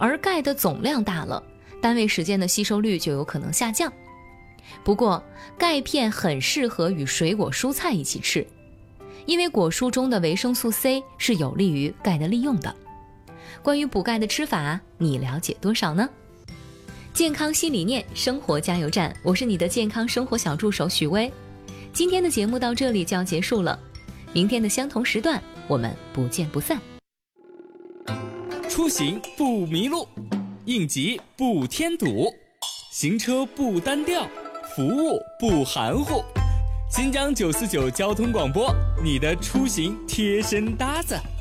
而钙的总量大了，单位时间的吸收率就有可能下降。不过，钙片很适合与水果蔬菜一起吃，因为果蔬中的维生素 C 是有利于钙的利用的。关于补钙的吃法，你了解多少呢？健康新理念，生活加油站，我是你的健康生活小助手许巍。今天的节目到这里就要结束了，明天的相同时段我们不见不散。 出行不迷路，应急不添堵，行车不单调，服务不含糊。新疆949交通广播，你的出行贴身搭子。